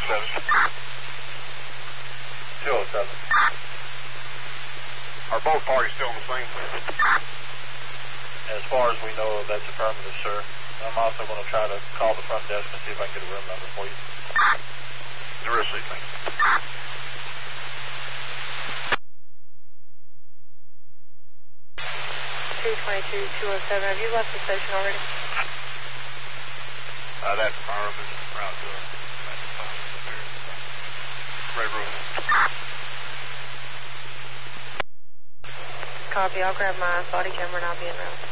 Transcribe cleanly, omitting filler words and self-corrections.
207. Are both parties still on the scene? As far as we know, that's affirmative, sir. I'm also going to try to call the front desk and see if I can get a room number for you. The receipt, thank you. 222-207, have you left the station already? That's confirmed and route to railroad. Copy, I'll grab my body camera and I'll be in route.